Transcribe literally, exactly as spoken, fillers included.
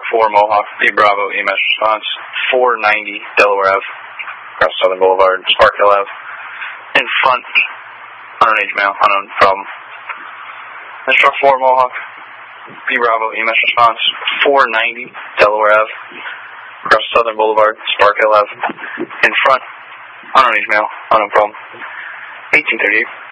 four Mohawk, B Bravo, E M S response, four ninety Delaware Ave, across Southern Boulevard, Sparkhill Ave. In front, unknown age male, unknown problem. This truck four Mohawk, B Bravo, E M S response, four ninety Delaware Ave, across Southern Boulevard, Sparkhill Ave. In front, unknown age male, unknown problem. eighteen thirty-eight.